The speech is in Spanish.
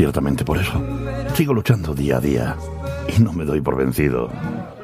Ciertamente por eso, sigo luchando día a día y no me doy por vencido.